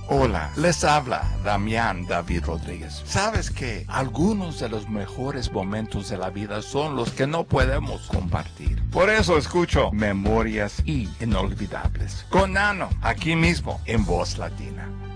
Hola, les habla Damián David Rodríguez. ¿Sabes que algunos de los mejores momentos de la vida son los que no podemos compartir? Por eso escucho Memorias Inolvidables con Nano, aquí mismo en Voz Latina.